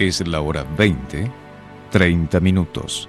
Es la hora 20, 30 minutos.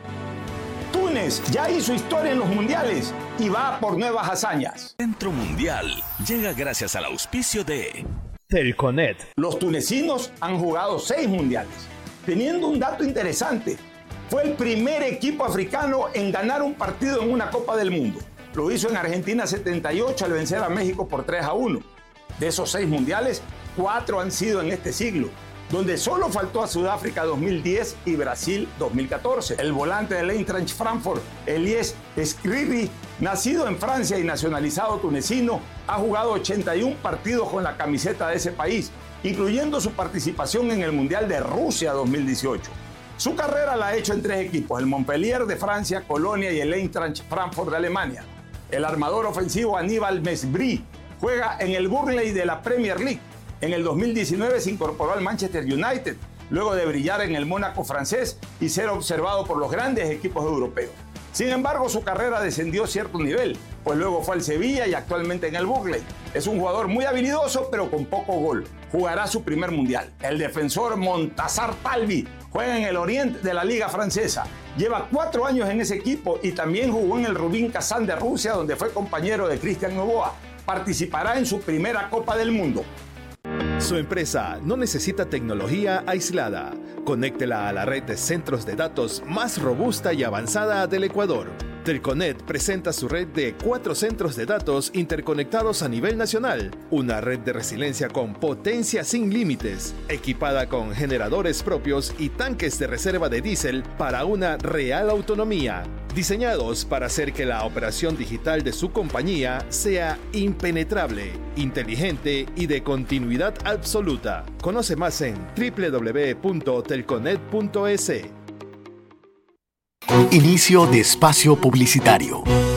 Túnez ya hizo historia en los mundiales y va por nuevas hazañas. Centro Mundial llega gracias al auspicio de Telconet. Los tunecinos han jugado 6 mundiales, teniendo un dato interesante. Fue el primer equipo africano en ganar un partido en una Copa del Mundo. Lo hizo en Argentina 78 al vencer a México por 3-1. De esos 6 mundiales, 4 han sido en este siglo, donde solo faltó a Sudáfrica 2010 y Brasil 2014. El volante del Eintracht Frankfurt, Elies Scriri, nacido en Francia y nacionalizado tunecino, ha jugado 81 partidos con la camiseta de ese país, incluyendo su participación en el Mundial de Rusia 2018. Su carrera la ha hecho en 3 equipos, el Montpellier de Francia, Colonia y el Eintracht Frankfurt de Alemania. El armador ofensivo Aníbal Mesbri juega en el Burnley de la Premier League. En el 2019 se incorporó al Manchester United, luego de brillar en el Mónaco francés y ser observado por los grandes equipos europeos. Sin embargo, su carrera descendió a cierto nivel, pues luego fue al Sevilla y actualmente en el Burnley. Es un jugador muy habilidoso, pero con poco gol. Jugará su primer mundial. El defensor Montazar Talbi juega en el Orient de la Liga Francesa. Lleva 4 años en ese equipo y también jugó en el Rubin Kazán de Rusia, donde fue compañero de Cristian Novoa. Participará en su primera Copa del Mundo. Su empresa no necesita tecnología aislada. Conéctela a la red de centros de datos más robusta y avanzada del Ecuador. Telconet presenta su red de 4 centros de datos interconectados a nivel nacional. Una red de resiliencia con potencia sin límites, equipada con generadores propios y tanques de reserva de diésel para una real autonomía. Diseñados para hacer que la operación digital de su compañía sea impenetrable, inteligente y de continuidad absoluta. Conoce más en www.telconet.es. Inicio de espacio publicitario.